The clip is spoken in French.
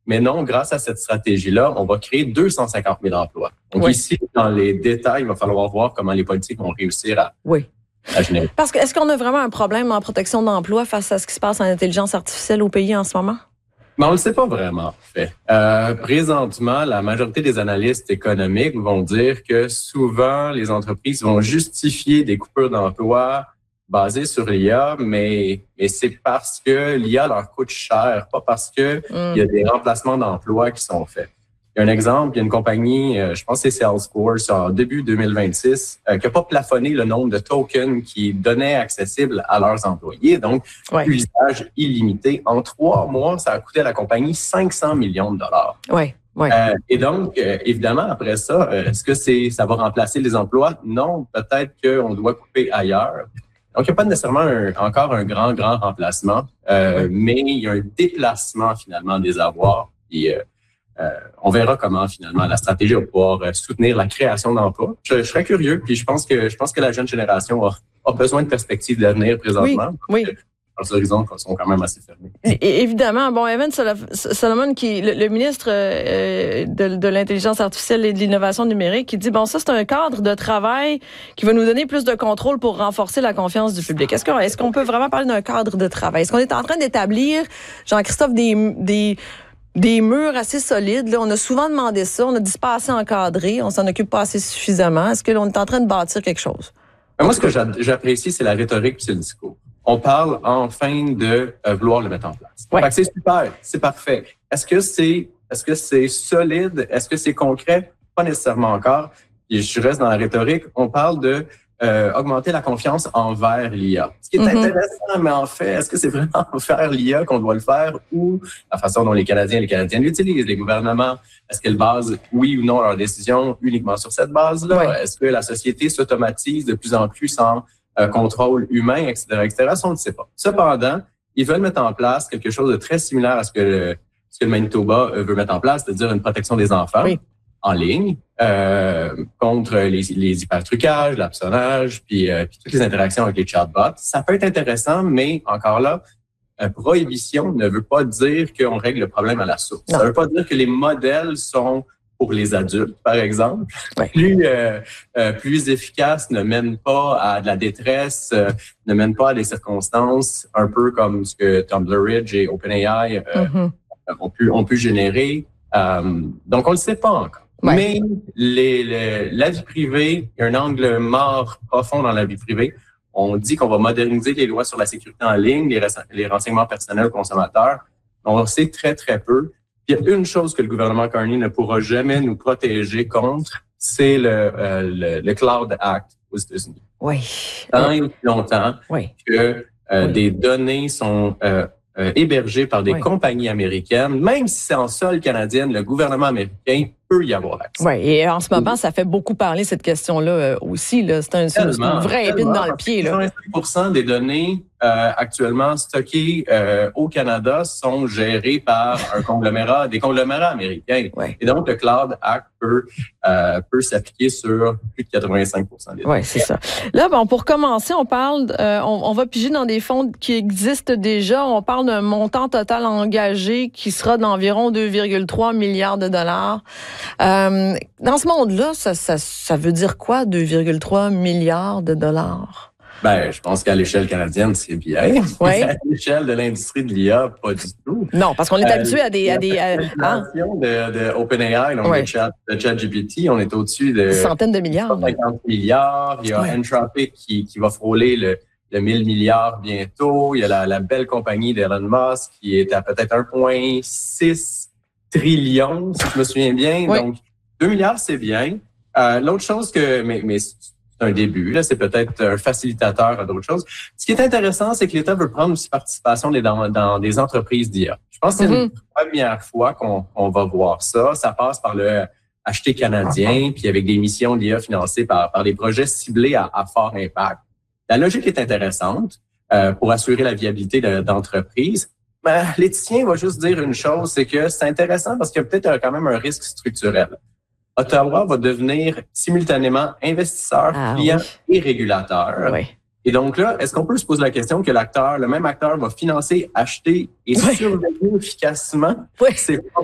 Mais non, grâce à cette stratégie-là, on va créer 250 000 emplois. Donc ici, dans les détails, il va falloir voir comment les politiques vont réussir à générer. Parce que est-ce qu'on a vraiment un problème en protection d'emploi face à ce qui se passe en intelligence artificielle au pays en ce moment? Mais on ne le sait pas vraiment, en fait. Présentement, la majorité des analystes économiques vont dire que souvent, les entreprises vont justifier des coupures d'emplois basées sur l'IA, mais c'est parce que l'IA leur coûte cher, pas parce que il y a des remplacements d'emplois qui sont faits. Il y a un exemple, il y a une compagnie, je pense que c'est Salesforce, en début 2026, qui n'a pas plafonné le nombre de tokens qu'ils donnaient accessibles à leurs employés. Donc, usage illimité. En 3 mois, ça a coûté à la compagnie 500 millions de dollars. Et donc, évidemment, après ça, est-ce que ça va remplacer les emplois? Non, peut-être qu'on doit couper ailleurs. Donc, il n'y a pas nécessairement encore un grand remplacement, mais il y a un déplacement finalement des avoirs. Et, on verra comment finalement la stratégie va pouvoir soutenir la création d'emplois. Je serais curieux, puis je pense que la jeune génération a besoin de perspectives d'avenir présentement. Oui. Les horizons sont quand même assez fermés. Et évidemment, bon, Evan Solomon, qui le ministre de l'intelligence artificielle et de l'innovation numérique, qui dit bon, ça c'est un cadre de travail qui va nous donner plus de contrôle pour renforcer la confiance du public. Est-ce qu'on peut vraiment parler d'un cadre de travail? Est-ce qu'on est en train d'établir, Jean-Christophe, des murs assez solides? Là, on a souvent demandé ça, on a dit c'est pas assez encadré, on s'en occupe pas assez suffisamment. Est-ce qu'on est en train de bâtir quelque chose? Moi, ce que j'apprécie, c'est la rhétorique et c'est le discours. On parle enfin de vouloir le mettre en place. Fait que c'est super, c'est parfait. Est-ce que c'est solide? Est-ce que c'est concret? Pas nécessairement encore. Et je reste dans la rhétorique. On parle de augmenter la confiance envers l'IA. Ce qui est intéressant, mais en fait, est-ce que c'est vraiment envers l'IA qu'on doit le faire ou la façon dont les Canadiens et les Canadiennes l'utilisent, les gouvernements? Est-ce qu'elles basent, oui ou non, leurs décisions uniquement sur cette base-là? Est-ce que la société s'automatise de plus en plus sans contrôle humain, etc., etc.? Ça, on ne sait pas. Cependant, ils veulent mettre en place quelque chose de très similaire à ce que le Manitoba veut mettre en place, c'est-à-dire une protection des enfants en ligne contre les hypertrucages, l'hameçonnage, puis toutes les interactions avec les chatbots. Ça peut être intéressant, mais encore là, prohibition ne veut pas dire qu'on règle le problème à la source. Ça ne veut pas dire que les modèles sont pour les adultes, par exemple, plus efficaces, ne mènent pas à de la détresse, ne mènent pas à des circonstances un peu comme ce que Tumblr Ridge et OpenAI ont pu générer. Donc, on ne le sait pas encore. Mais la vie privée, il y a un angle mort profond dans la vie privée. On dit qu'on va moderniser les lois sur la sécurité en ligne, les renseignements personnels aux consommateurs. On sait très, très peu. Il y a une chose que le gouvernement Carney ne pourra jamais nous protéger contre, c'est le Cloud Act aux États-Unis. Tant et longtemps que des données sont hébergées par des compagnies américaines, même si c'est en sol canadien, le gouvernement américain peut y avoir accès. Oui, et en ce moment, ça fait beaucoup parler cette question-là aussi. Là. C'est une vraie épine dans le pied. 85% des données actuellement stockées au Canada sont gérées par des conglomérats américains. Et donc, le Cloud Act peut s'appliquer sur plus de 85% des données. Oui, c'est ça. Là, bon, pour commencer, on parle, on va piger dans des fonds qui existent déjà. On parle d'un montant total engagé qui sera d'environ 2,3 milliards de dollars. Dans ce monde-là, ça veut dire quoi, 2,3 milliards de dollars? Je pense qu'à l'échelle canadienne, c'est bien. À l'échelle de l'industrie de l'IA, pas du tout. Non, parce qu'on est habitué à des de OpenAI, donc de ChatGPT, on est au-dessus de centaines de milliards. 50 milliards. Il y a Anthropic qui va frôler le 1000 milliards bientôt. Il y a la belle compagnie d'Elon Musk qui est à peut-être 1,6 trillion, si je me souviens bien. Donc, 2 milliards, c'est bien. L'autre chose mais c'est un début, là, c'est peut-être un facilitateur à d'autres choses. Ce qui est intéressant, c'est que l'État veut prendre aussi participation dans des entreprises d'IA. Je pense que c'est une première fois qu'on va voir ça. Ça passe par le acheter canadien, puis avec des missions d'IA financées par des projets ciblés à fort impact. La logique est intéressante pour assurer la viabilité d'entreprises. L'éthicien va juste dire une chose, c'est que c'est intéressant parce qu'il y a peut-être quand même un risque structurel. Ottawa va devenir simultanément investisseur, client et régulateur. Et donc là, est-ce qu'on peut se poser la question que le même acteur va financer, acheter et surveiller efficacement? C'est